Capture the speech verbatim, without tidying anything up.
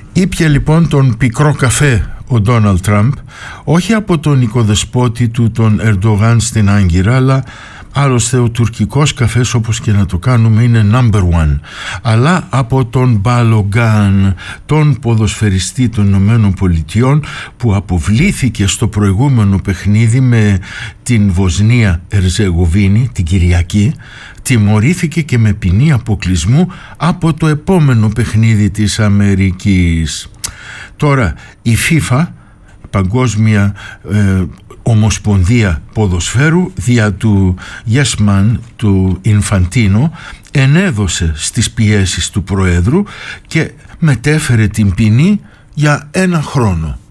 Ήπια λοιπόν τον πικρό καφέ ο Ντόναλντ Τραμπ, όχι από τον οικοδεσπότη του τον Ερντογάν στην Άγκυρα, αλλά άλλωστε ο τουρκικός καφές, όπως και να το κάνουμε, είναι number one, αλλά από τον Μπαλογκάν, τον ποδοσφαιριστή των Ηνωμένων Πολιτειών, που αποβλήθηκε στο προηγούμενο παιχνίδι με την Βοσνία Ερζεγοβίνη την Κυριακή. Τιμωρήθηκε και με ποινή αποκλεισμού από το επόμενο παιχνίδι της Αμερικής. Τώρα η FIFA, παγκόσμια ε, Ομοσπονδία Ποδοσφαίρου, δια του yes man του Ινφαντίνο, ενέδωσε στις πιέσεις του Προέδρου και μετέφερε την ποινή για ένα χρόνο.